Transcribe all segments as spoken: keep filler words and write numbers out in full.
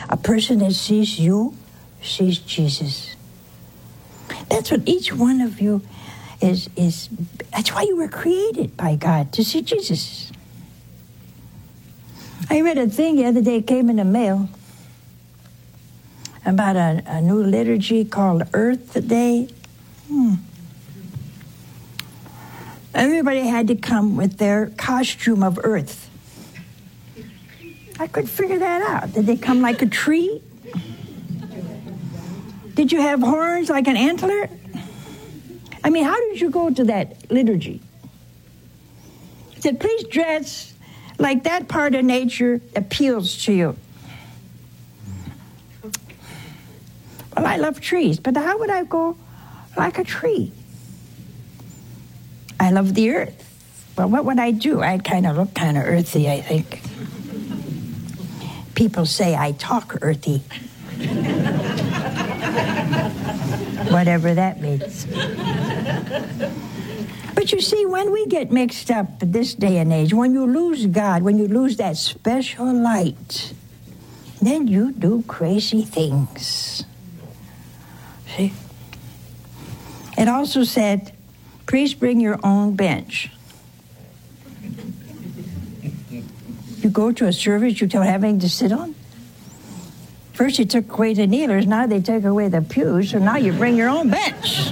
A person that sees you sees Jesus. That's what each one of you is, is that's why you were created by God, to see Jesus. I read a thing the other day, it came in the mail, about a, a new liturgy called Earth Day. Hmm. Everybody had to come with their costume of Earth. I couldn't figure that out. Did they come like a tree? Did you have horns like an antler? I mean, how did you go to that liturgy? It said, please dress like that part of nature appeals to you. Well, I love trees, but how would I go like a tree? I love the earth. Well, what would I do? I'd kind of look kind of earthy, I think. People say I talk earthy. Whatever that means. But you see, when we get mixed up in this day and age, when you lose God, when you lose that special light, then you do crazy things. See? It also said, please bring your own bench. You go to a service you don't have anything to sit on? First you took away the kneelers, now they take away the pews, so now you bring your own bench.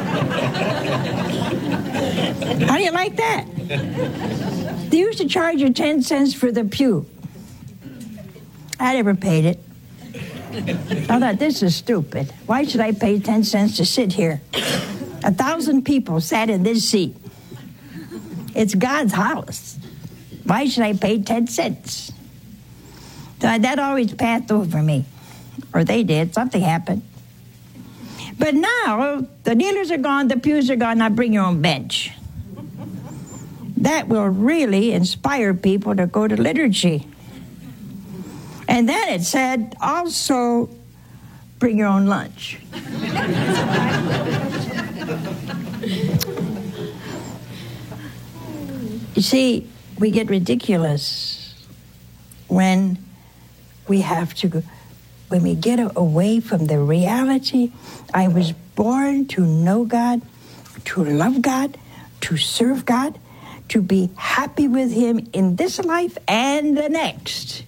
How do you like that? They used to charge you ten cents for the pew. I never paid it. I thought, this is stupid. Why should I pay ten cents to sit here? A thousand people sat in this seat. It's God's house. Why should I pay ten cents? So that always passed over me. Or they did. Something happened. But now, the kneelers are gone, the pews are gone, now bring your own bench. That will really inspire people to go to liturgy. And then it said, also, bring your own lunch. You see, we get ridiculous when we have to go, when we get away from the reality. I was born to know God, to love God, to serve God, to be happy with Him in this life and the next.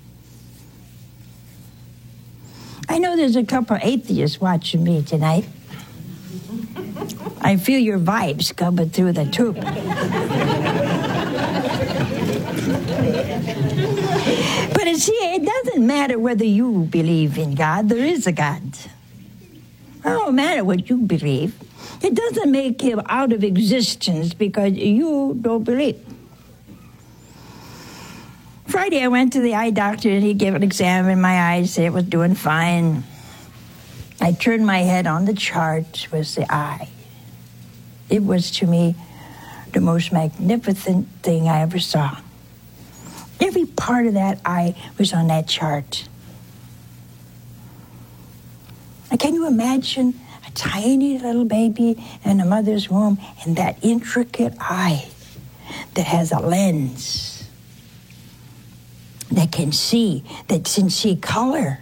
I know there's a couple of atheists watching me tonight. I feel your vibes coming through the tube. But you see, it doesn't matter whether you believe in God. There is a God. It don't matter what you believe. It doesn't make Him out of existence because you don't believe. Friday, I went to the eye doctor, and he gave an exam in my eyes, said it was doing fine. I turned my head on the chart, was the eye. It was, to me, the most magnificent thing I ever saw. Every part of that eye was on that chart. And can you imagine a tiny little baby in a mother's womb and that intricate eye that has a lens that can see, that can see color,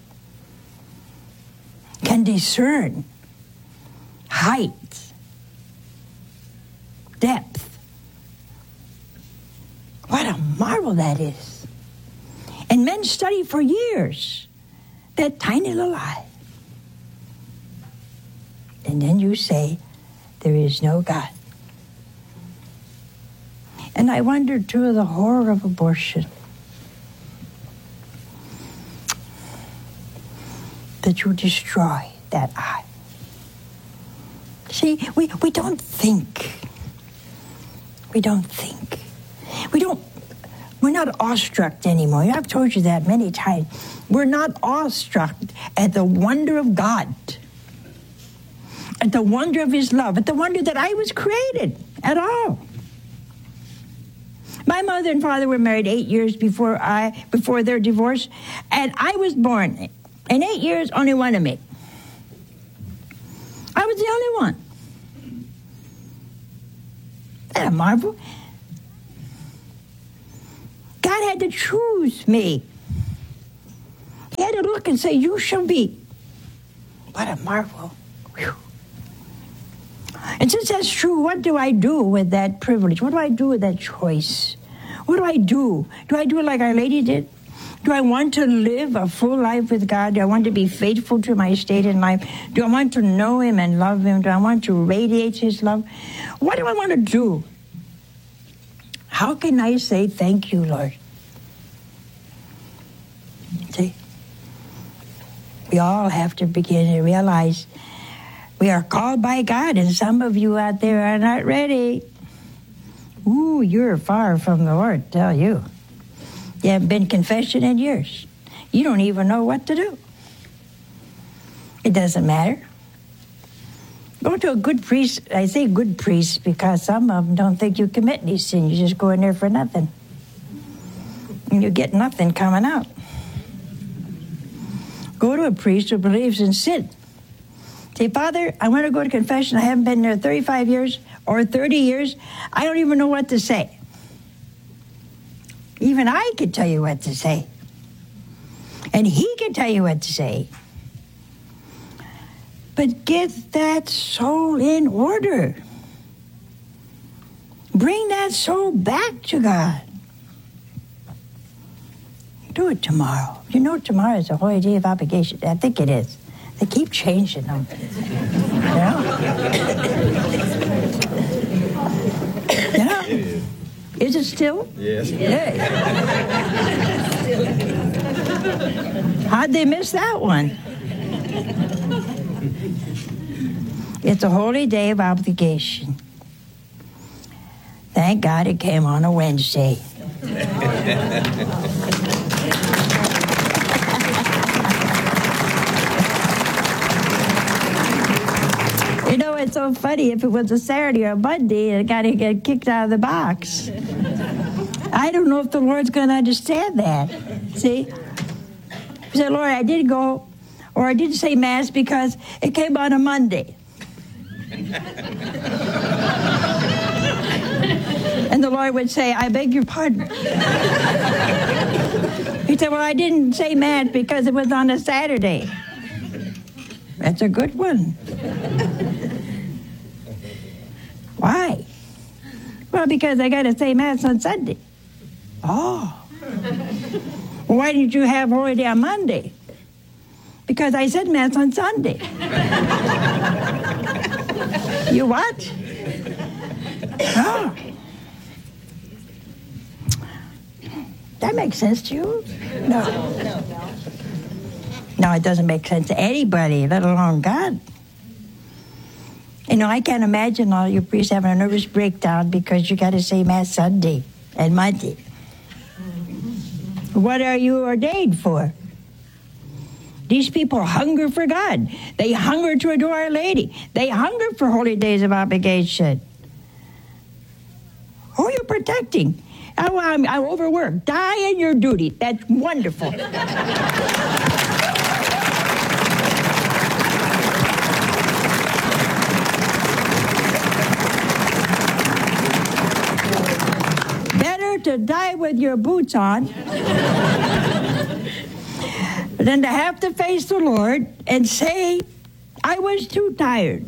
can discern height, depth. What a marvel that is. And men study for years that tiny little eye. And then you say, there is no God. And I wonder, too, the horror of abortion. That you destroy that eye. See, we, we don't think. We don't think. We don't, we're not awestruck anymore. I've told you that many times. We're not awestruck at the wonder of God, at the wonder of His love, at the wonder that I was created at all. My mother and father were married eight years before I, before their divorce, and I was born. In eight years, only one of me. I was the only one. Isn't that a marvel? God had to choose me. He had to look and say, you shall be. What a marvel. Whew. And since that's true, what do I do with that privilege? What do I do with that choice? What do I do? Do I do it like Our Lady did? Do I want to live a full life with God? Do I want to be faithful to my state in life? Do I want to know Him and love Him? Do I want to radiate His love? What do I want to do? How can I say thank you, Lord? See? We all have to begin to realize we are called by God, and some of you out there are not ready. Ooh, you're far from the Lord, tell you. You haven't been confession in years. You don't even know what to do. It doesn't matter. Go to a good priest. I say good priest because some of them don't think you commit any sin. You just go in there for nothing. And you get nothing coming out. Go to a priest who believes in sin. Say, Father, I want to go to confession. I haven't been there thirty-five years or thirty years. I don't even know what to say. Even I can tell you what to say. And he can tell you what to say. But get that soul in order. Bring that soul back to God. Do it tomorrow. You know tomorrow is a holy day of obligation. I think it is. They keep changing them. You know? You know? Is it still? Yes. Hey. How'd they miss that one? It's a holy day of obligation. Thank God it came on a Wednesday. You know, it's so funny. If it was a Saturday or a Monday, it got to get kicked out of the box. I don't know if the Lord's going to understand that. See? He said, Lord, I did go, or I didn't say Mass because it came on a Monday. And the Lord would say, I beg your pardon. He said, well, I didn't say Mass because it was on a Saturday. That's a good one. Why? Well, because I got to say Mass on Sunday. Oh. Well, why didn't you have Holy Day on Monday? Because I said Mass on Sunday. You what? Oh. That makes sense to you? No. No, it doesn't make sense to anybody, let alone God. You know, I can't imagine all your priests having a nervous breakdown because you got to say Mass Sunday and Monday. What are you ordained for? These people hunger for God. They hunger to adore Our Lady. They hunger for holy days of obligation. Who are you protecting? Oh, I'm, I'm overworked. Die in your duty. That's wonderful. Better to die with your boots on than to have to face the Lord and say, I was too tired.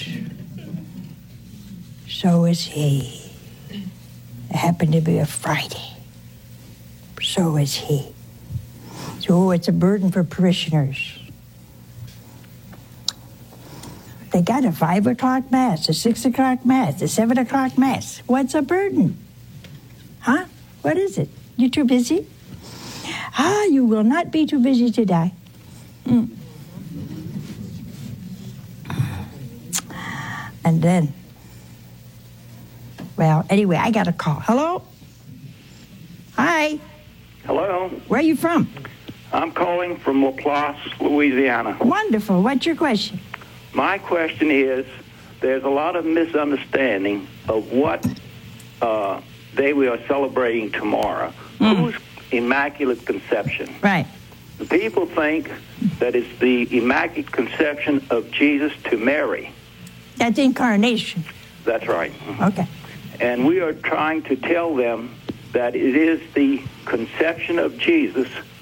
So is he. It happened to be a Friday. So is he. So it's a burden for parishioners. They got a five o'clock Mass, a six o'clock Mass, a seven o'clock Mass. What's a burden? Huh? What is it? You too busy? Ah, you will not be too busy to die. Mm. And then, well, anyway, I got a call. Hello? Hi. Hello. Where are you from? I'm calling from Laplace, Louisiana. Wonderful. What's your question? My question is, there's a lot of misunderstanding of what uh, day we are celebrating tomorrow. Mm. Who's Immaculate Conception? Right. The people think that it's the Immaculate Conception of Jesus to Mary. That's incarnation. That's right. Okay. And we are trying to tell them that it is the conception of Jesus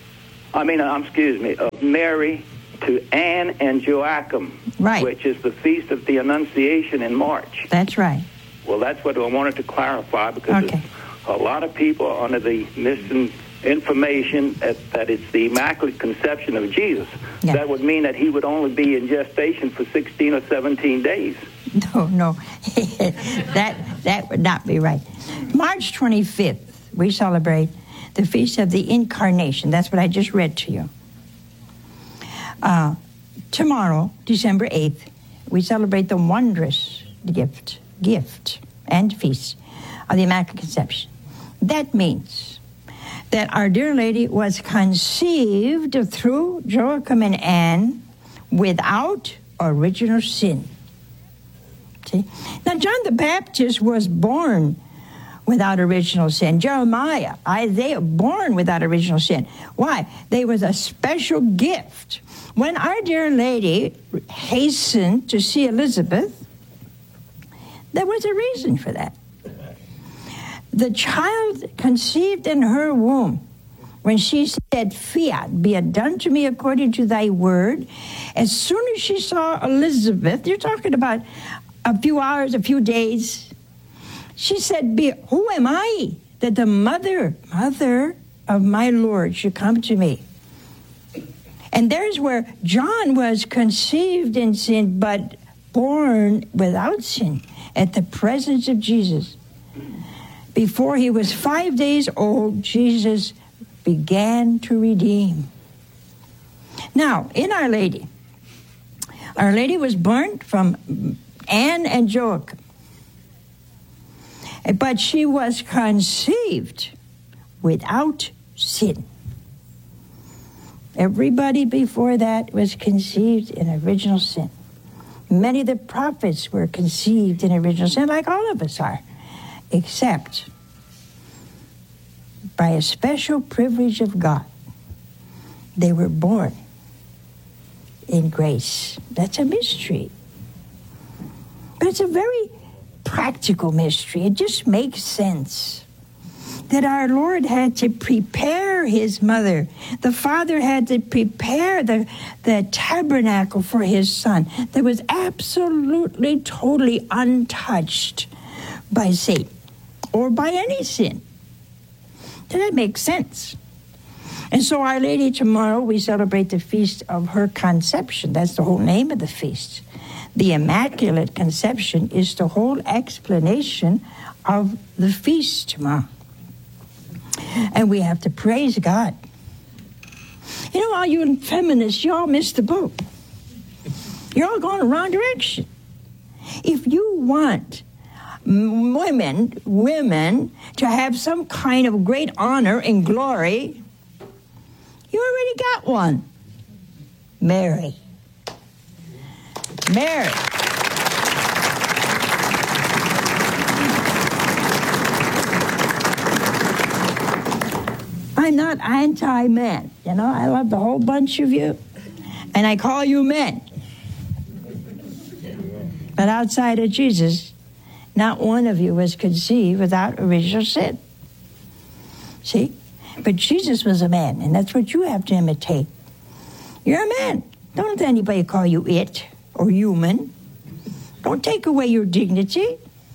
I mean, um, excuse me, of Mary to Anne and Joachim, Right. which is the Feast of the Annunciation in March. That's right. Well, that's what I wanted to clarify, because Okay. a lot of people are under the misinformation that, that it's the Immaculate Conception of Jesus. Yeah. That would mean that he would only be in gestation for sixteen or seventeen days. No, no, that that would not be right. March twenty-fifth, we celebrate the Feast of the Incarnation. That's what I just read to you. Uh, tomorrow, December eighth, we celebrate the wondrous gift, gift and feast of the Immaculate Conception. That means that Our Dear Lady was conceived through Joachim and Anne without original sin. See? Now, John the Baptist was born without original sin. Jeremiah, Isaiah, born without original sin. Why? There was a special gift. When Our Dear Lady hastened to see Elizabeth, there was a reason for that. The child conceived in her womb, when she said, "Fiat, be it done to me according to thy word," as soon as she saw Elizabeth, you're talking about a few hours, a few days, she said, "Be, who am I that the mother, mother of my Lord should come to me?" And there's where John was conceived in sin, but born without sin at the presence of Jesus. Before he was five days old, Jesus began to redeem. Now, in Our Lady, Our Lady was born from Anne and Joachim, but she was conceived without sin. Everybody before that was conceived in original sin. Many of the prophets were conceived in original sin, like all of us are, except by a special privilege of God, they were born in grace. That's a mystery. But it's a very practical mystery. It just makes sense that our Lord had to prepare his mother. The Father had to prepare the, the tabernacle for his Son that was absolutely, totally untouched by Satan or by any sin. Does that make sense? And so Our Lady, tomorrow, we celebrate the feast of her conception. That's the whole name of the feast. The Immaculate Conception is the whole explanation of the feast tomorrow. And we have to praise God. You know, all you feminists, you all missed the boat. You're all going the wrong direction. If you want women, women to have some kind of great honor and glory, you already got one. Mary. Mary. I'm not anti-men. You know, I love the whole bunch of you, and I call you men. But outside of Jesus, not one of you was conceived without original sin. See? But Jesus was a man, and that's what you have to imitate. You're a man. Don't let anybody call you it or human. Don't take away your dignity.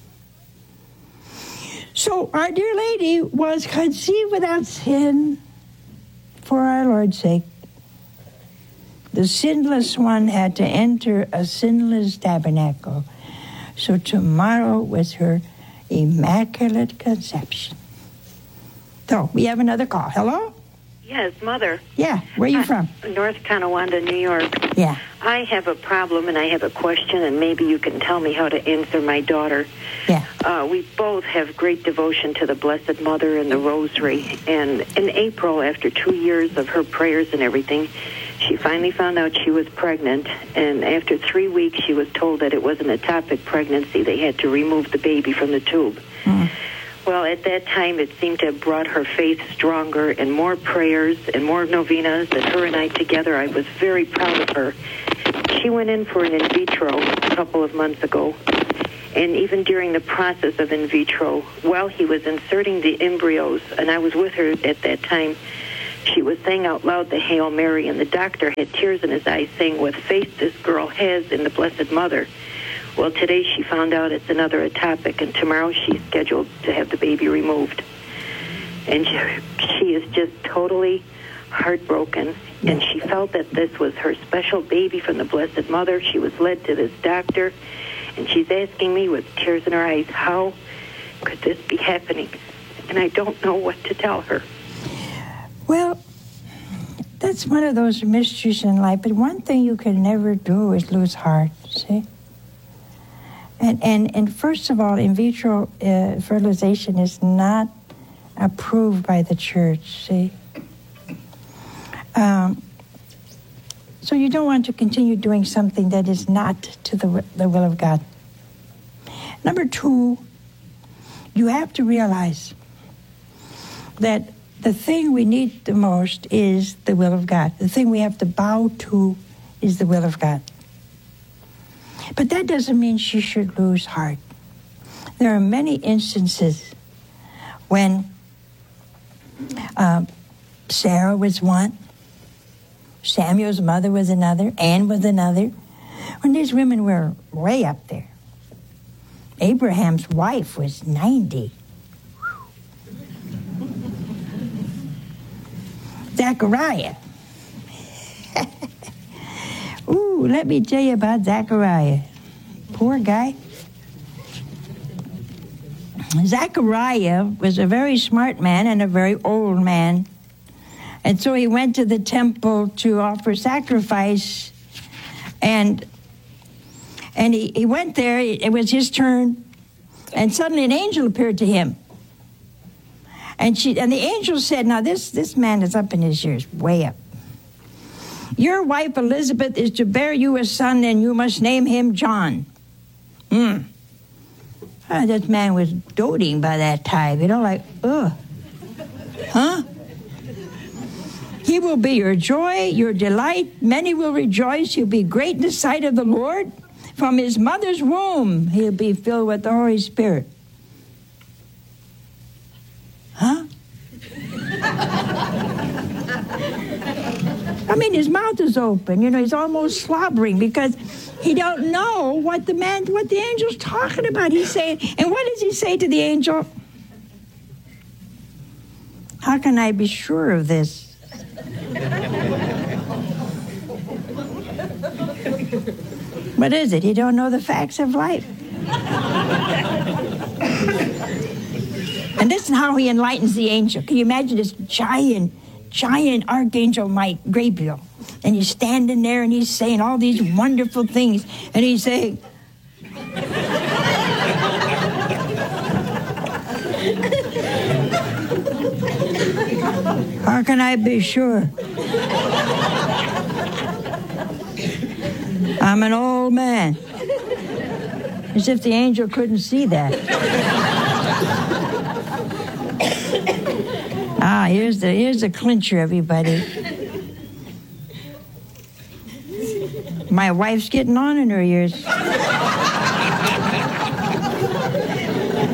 So Our Dear Lady was conceived without sin for our Lord's sake. The sinless one had to enter a sinless tabernacle. So tomorrow was her Immaculate Conception. So we have another call. Hello? Yes, Mother. Yeah, where are you Uh, from? North Tonawanda, New York. Yeah. I have a problem and I have a question, and maybe you can tell me how to answer my daughter. Yeah. Uh, we both have great devotion to the Blessed Mother and the Rosary. And in April, after two years of her prayers and everything, she finally found out she was pregnant. And after three weeks, she was told that it was an ectopic pregnancy. They had to remove the baby from the tube. Mm. Well, at that time, it seemed to have brought her faith stronger, and more prayers and more novenas, and her and I together, I was very proud of her. She went in for an in vitro a couple of months ago, and even during the process of in vitro, while he was inserting the embryos, and I was with her at that time, She was saying out loud the Hail Mary, and the doctor had tears in his eyes saying what faith this girl has in the Blessed Mother. Well, today she found out it's another ectopic, and tomorrow she's scheduled to have the baby removed. And she, she is just totally heartbroken, and she felt that this was her special baby from the Blessed Mother. She was led to this doctor, and she's asking me with tears in her eyes, how could this be happening? And I don't know what to tell her. Well, that's one of those mysteries in life. But one thing you can never do is lose heart, see? And and, and first of all, in vitro uh, fertilization is not approved by the church, see? Um, so you don't want to continue doing something that is not to the, the will of God. Number two, you have to realize that the thing we need the most is the will of God. The thing we have to bow to is the will of God. But that doesn't mean she should lose heart. There are many instances when uh, Sarah was one, Samuel's mother was another, Anne was another, when these women were way up there. Abraham's wife was ninety. Zechariah. Ooh, let me tell you about Zechariah. Poor guy. Zechariah was a very smart man and a very old man. And so he went to the temple to offer sacrifice. And and he, he went there. It was his turn. And suddenly an angel appeared to him. And she and the angel said, now this, this man is up in his years, way up. Your wife Elizabeth is to bear you a son, and you must name him John. Hmm. Oh, this man was doting by that time, you know, like, ugh. Huh? He will be your joy, your delight. Many will rejoice. He'll be great in the sight of the Lord. From his mother's womb, he'll be filled with the Holy Spirit. Huh? I mean, his mouth is open. You know, he's almost slobbering because he don't know what the man, what the angel's talking about. He's saying, and what does he say to the angel? How can I be sure of this? What is it? You don't know the facts of life. And this is how he enlightens the angel. Can you imagine this giant, giant Archangel Mike Gabriel? And he's standing there and he's saying all these wonderful things. And he's saying, how can I be sure? I'm an old man. As if the angel couldn't see that. Ah, here's the here's the clincher, everybody. My wife's getting on in her years.